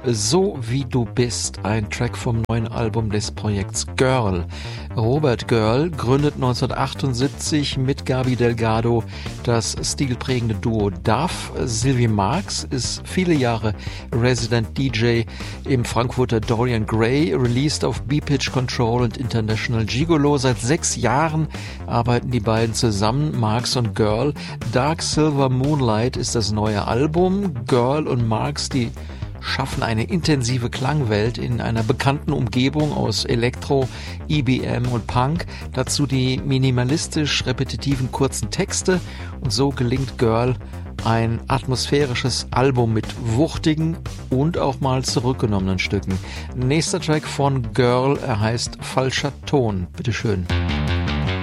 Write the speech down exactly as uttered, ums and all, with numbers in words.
So wie du bist, ein Track vom neuen Album des Projekts Girl. Robert Girl gründet neunzehnhundertachtundsiebzig mit Gaby Delgado das stilprägende Duo Duff. Sylvie Marx ist viele Jahre Resident D J im Frankfurter Dorian Gray, released auf B-Pitch Control und International Gigolo. Seit sechs Jahren arbeiten die beiden zusammen, Marx und Girl. Dark Silver Moonlight ist das neue Album. Girl und Marx, die schaffen eine intensive Klangwelt in einer bekannten Umgebung aus Elektro, E B M und Punk. Dazu die minimalistisch repetitiven kurzen Texte und so gelingt Girl ein atmosphärisches Album mit wuchtigen und auch mal zurückgenommenen Stücken. Nächster Track von Girl, er heißt Falscher Ton. Bitteschön.